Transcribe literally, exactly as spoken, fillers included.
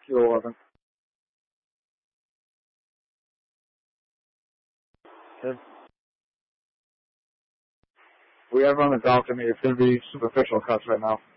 Q eleven. Okay. We have on the balcony. It's going to be superficial cuts right now.